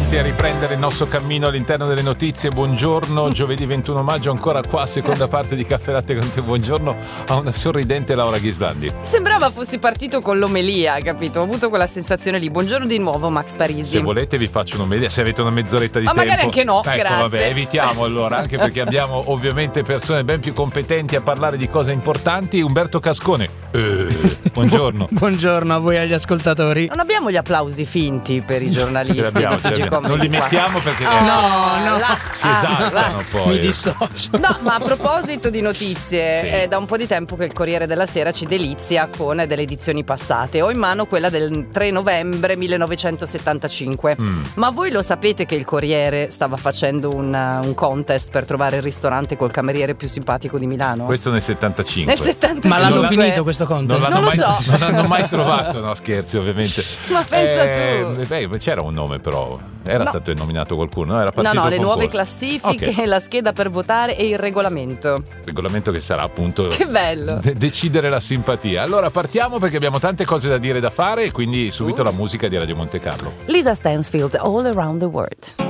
pronti a riprendere il nostro cammino all'interno delle notizie. Buongiorno, giovedì 21 maggio, ancora qua, seconda parte di Caffè Latte con te. Buongiorno a una sorridente Laura Ghislandi. Sembrava fossi partito con l'omelia, capito? Ho avuto quella sensazione lì. Buongiorno di nuovo, Max Parisi. Se volete vi faccio un'omelia, se avete una mezz'oretta di tempo. Ma magari anche no, ecco, grazie. Vabbè, evitiamo allora, anche perché abbiamo ovviamente persone ben più competenti a parlare di cose importanti. Umberto Cascone, buongiorno. Buongiorno a voi, agli ascoltatori. Non abbiamo gli applausi finti per i giornalisti. Non li mettiamo perché si esaltano poi. Mi dissocio. No, ma a proposito di notizie, Sì. è da un po' di tempo che il Corriere della Sera ci delizia con delle edizioni passate. Ho in mano quella del 3 novembre 1975. Ma voi lo sapete che il Corriere stava facendo un contest per trovare il ristorante col cameriere più simpatico di Milano? Questo nel 75. Nel 75. Ma l'hanno finito questo contest? Non lo so. Non l'hanno mai trovato, no scherzi ovviamente. Ma pensa tu. C'era un nome però, era stato nominato qualcuno, no? Era partito No, il le concorso. nuove classifiche, Ok. la scheda per votare e il regolamento. Regolamento che sarà appunto Che bello. decidere la simpatia. Allora partiamo perché abbiamo tante cose da dire e da fare e quindi subito la musica di Radio Monte Carlo. Lisa Stansfield, All Around the World.